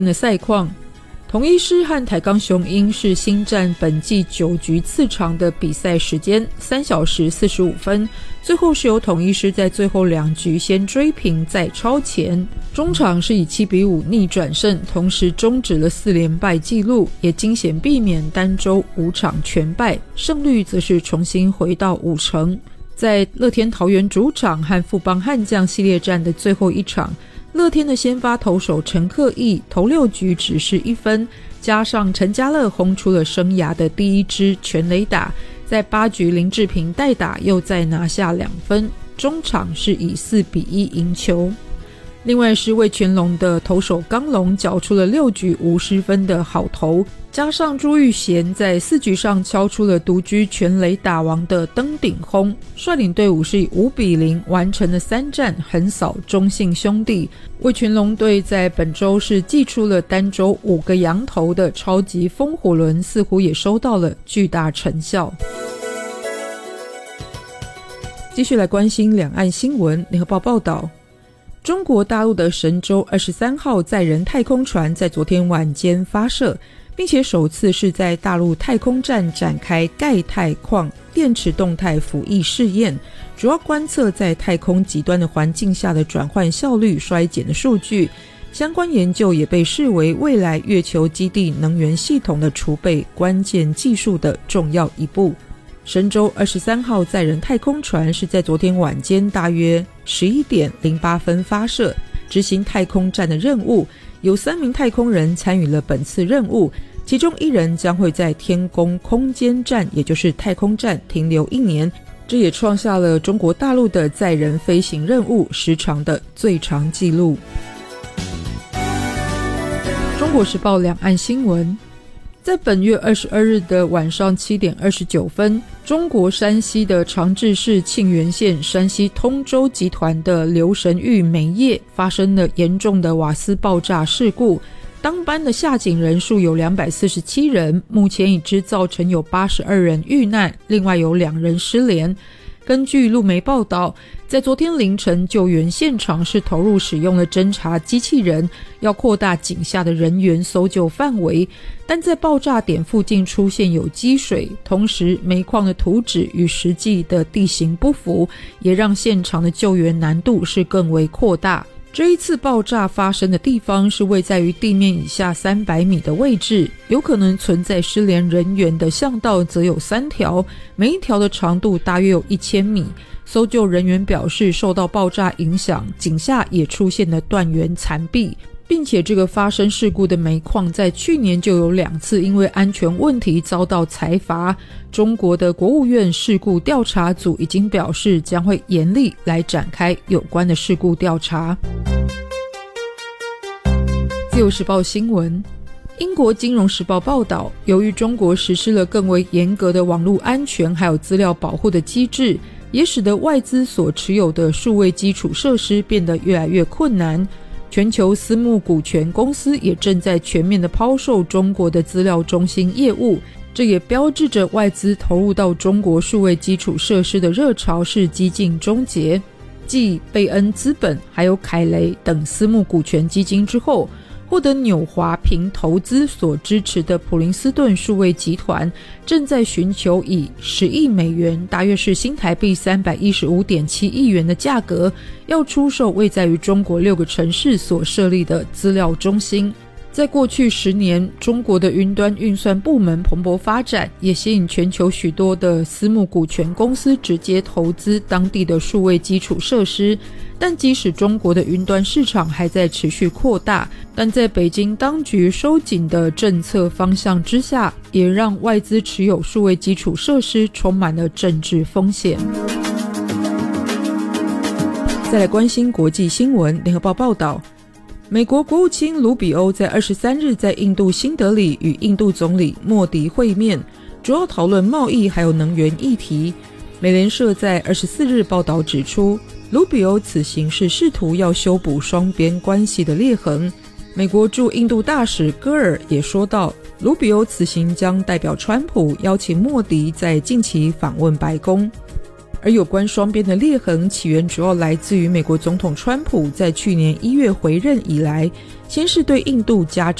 的赛况，统一狮和台钢雄鹰是新战本季9局次长的比赛时间3小时45分，最后是由统一狮在最后2局先追平再超前，中场是以7-5逆转胜，同时终止了4连败纪录，也惊险避免单周5场全败，胜率则是重新回到50%。在乐天桃园主场和富邦悍将系列战的最后一场，乐天的先发投手陈克义头6局只是1分，加上陈家乐轰出了生涯的第1支全垒打，在8局林志平代打又再拿下2分，中场是以4-1赢球。另外是味全龙的投手刚龙缴出了6局无失分的好投，加上朱玉贤在4局上敲出了独居全垒打王的登顶轰，率领队伍是以5-0完成了3战横扫中信兄弟。味全龙队在本周是祭出了单周5个洋投的超级风火轮，似乎也收到了巨大成效。继续来关心两岸新闻，联合报报道，中国大陆的神舟23号载人太空船在昨天晚间发射，并且首次是在大陆太空站展开钙钛矿电池动态辅翼试验，主要观测在太空极端的环境下的转换效率衰减的数据。相关研究也被视为未来月球基地能源系统的储备关键技术的重要一步。神舟23号载人太空船是在昨天晚间大约11点08分发射，执行太空站的任务，有3名太空人参与了本次任务，其中1人将会在天宫空间站，也就是太空站停留1年，这也创下了中国大陆的载人飞行任务时长的最长纪录。中国时报两岸新闻，在本月22日的晚上7点29分，中国山西的长治市沁源县山西通州集团的刘神玉煤业发生了严重的瓦斯爆炸事故，当班的下井人数有247人，目前已知造成有82人遇难，另外有2人失联。根据路媒报道，在昨天凌晨救援现场是投入使用了侦察机器人，要扩大井下的人员搜救范围，但在爆炸点附近出现有积水，同时煤矿的图纸与实际的地形不符，也让现场的救援难度是更为扩大。这一次爆炸发生的地方是位在于地面以下300米的位置，有可能存在失联人员的巷道则有3条，每一条的长度大约有1000米。搜救人员表示，受到爆炸影响，井下也出现了断垣残壁，并且这个发生事故的煤矿在去年就有2次因为安全问题遭到裁罚。中国的国务院事故调查组已经表示，将会严厉来展开有关的事故调查。自由时报新闻，英国金融时报报道，由于中国实施了更为严格的网络安全还有资料保护的机制，也使得外资所持有的数位基础设施变得越来越困难。全球私募股权公司也正在全面的抛售中国的资料中心业务，这也标志着外资投入到中国数位基础设施的热潮是几近终结。继贝恩资本还有凯雷等私募股权基金之后，获得纽华平投资所支持的普林斯顿数位集团正在寻求以10亿美元，大约是新台币315.7亿元的价格，要出售位在于中国6个城市所设立的资料中心。在过去10年，中国的云端运算部门蓬勃发展，也吸引全球许多的私募股权公司直接投资当地的数位基础设施。但即使中国的云端市场还在持续扩大，但在北京当局收紧的政策方向之下，也让外资持有数位基础设施充满了政治风险。再来关心国际新闻，联合报报道，美国国务卿卢比欧在23日在印度新德里与印度总理莫迪会面，主要讨论贸易还有能源议题。美联社在24日报道指出，卢比欧此行是试图要修补双边关系的裂痕。美国驻印度大使戈尔也说到，卢比欧此行将代表川普邀请莫迪在近期访问白宫。 而有关双边的裂痕起源主要来自于美国总统川普在去年1月回任以来，先是对印度加